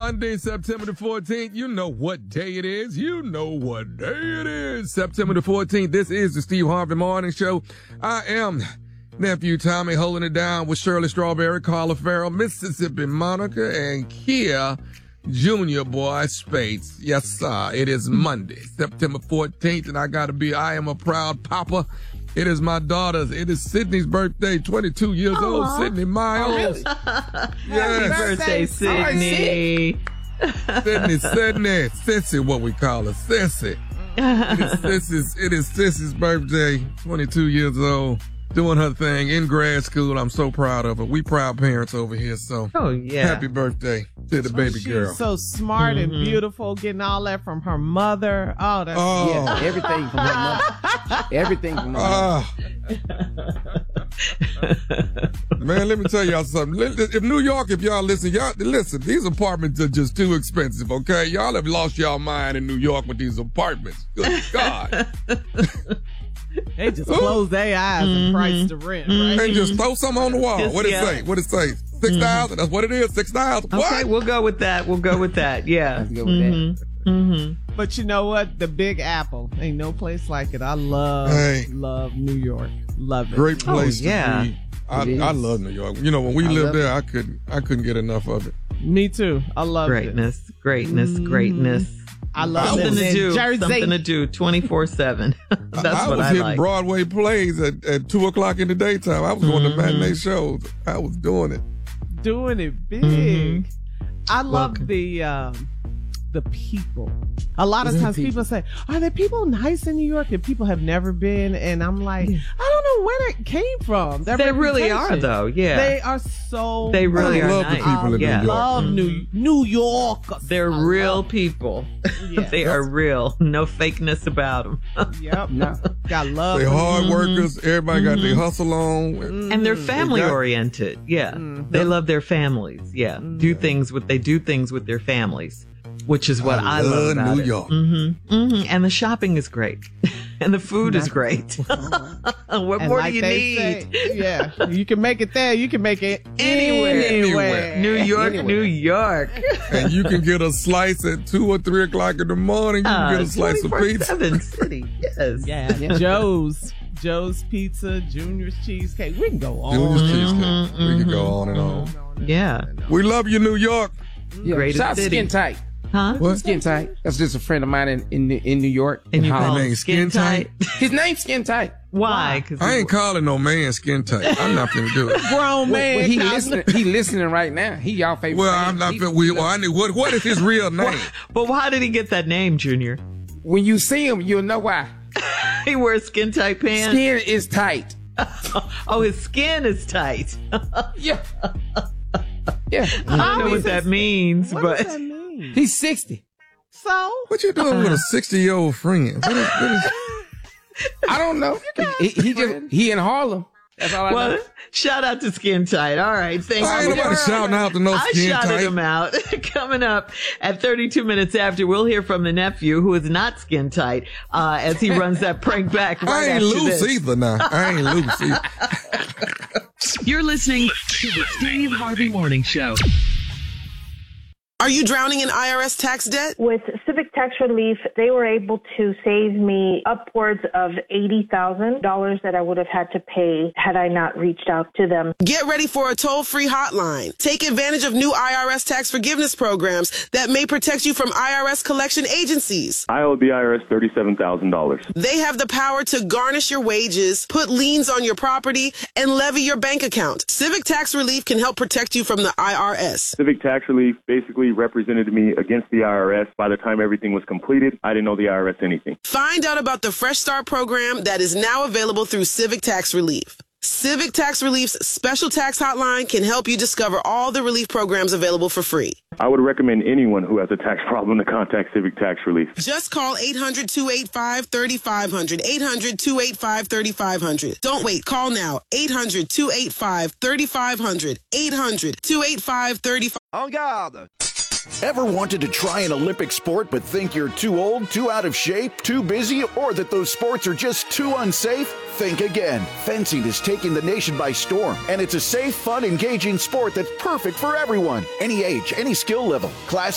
Monday, September the 14th. You know what day it is. September the 14th. This is the Steve Harvey Morning Show. I am Nephew Tommy holding it down with Shirley Strawberry, Carla Farrell, Mississippi Monica, and Kia Junior Boy Spates. Yes, sir. It is Monday, September 14th, and I am a proud papa. It is my daughter's. It is Sydney's birthday, 22 years old. Sydney Miles. Happy birthday, Sydney. Sydney. Sissy, what we call her. Sissy. It is Sissy's birthday, 22 years old. Doing her thing in grad school. I'm so proud of her. We proud parents over here, so happy birthday to the baby girl. She's so smart and beautiful, getting all that from her mother. Oh, that's everything from her mother. Everything from her mother. Man, let me tell y'all something. If New York, if y'all listen, these apartments are just too expensive, okay? Y'all have lost y'all mind in New York with these apartments. Good God. They just close their eyes and price the rent, right? They just throw something on the wall. What it say? 6,000? That's what it is, 6,000. Okay, we'll go with that. Yeah. Let's go with that. But you know what? The Big Apple. Ain't no place like it. I love New York. Love it. Great place to be. I love New York. You know, when we lived there, I couldn't get enough of it. Me too. I love it. Greatness. I love living in Jersey. Something to do 24/7. That's what I was like. hitting Broadway plays at 2 o'clock in the daytime. I was going to matinee shows. I was doing it. Doing it big. I love the people. A lot of times people say, are there people nice in New York? And people have never been. And I'm like, I don't know where it came from. They really are, though. Yeah. They are so They really I are love nice. the people in New York. Love New Yorkers. They're real people. Yes. They are real. No fakeness about them. Yep. No. Got love. They're hard workers. Everybody got their hustle on. And they're family oriented. Yeah. They love their families. Yeah. They do things with their families. Which is what I love about New York. And the shopping is great. And the food is great. What more do you need? You can make it there. You can make it anywhere. New York. And you can get a slice at 2 or 3 o'clock in the morning. You can get a slice of pizza. 24/7 City. Yes. Yeah. Joe's Pizza, Junior's Cheesecake. We can go on. Junior's Cheesecake. We can go on and on. Yeah. We love you, New York. Greatest Shout out city. Skin Tight. Huh? What? Skin Tight. That's just a friend of mine in New York. And you call name him Skin Tight? His name's Skin Tight. Why? I ain't calling no man Skin Tight. I'm not finna do it. Grown man. Well, he listening right now. He y'all favorite. Well, fan. I'm not finna. I knew what is his real name? But how did he get that name, Junior? When you see him, you'll know why. He wears skin tight pants. Skin is tight. Oh, his skin is tight. Yeah. I don't know what that means, What but does that mean? He's 60. So? What you doing with a 60-year-old friend? What is I don't know. He in Harlem. That's all I know. Shout out to Skin Tight. All right, thank you. ain't nobody shouting out to no Skin I shouted Tight. him out. Coming up at 32 minutes after, we'll hear from the nephew who is not Skin Tight as he runs that prank back right I ain't after loose this. either now. I ain't loose either. You're listening to the Steve Harvey Morning Show. Are you drowning in IRS tax debt? With Civic Tax Relief, they were able to save me upwards of $80,000 that I would have had to pay had I not reached out to them. Get ready for a toll-free hotline. Take advantage of new IRS tax forgiveness programs that may protect you from IRS collection agencies. I owe the IRS $37,000. They have the power to garnish your wages, put liens on your property, and levy your bank account. Civic Tax Relief can help protect you from the IRS. Civic Tax Relief basically represented me against the IRS. By the time everything was completed, I didn't owe the IRS anything. Find out about the Fresh Start program that is now available through Civic Tax Relief. Civic Tax Relief's special tax hotline can help you discover all the relief programs available for free. I would recommend anyone who has a tax problem to contact Civic Tax Relief. Just call 800-285-3500, 800-285-3500. Don't wait. Call now. 800-285-3500, 800-285-3500. En garde! Ever wanted to try an Olympic sport but think you're too old, too out of shape, too busy, or that those sports are just too unsafe? Think again. Fencing is taking the nation by storm, and it's a safe, fun, engaging sport that's perfect for everyone. Any age, any skill level. Class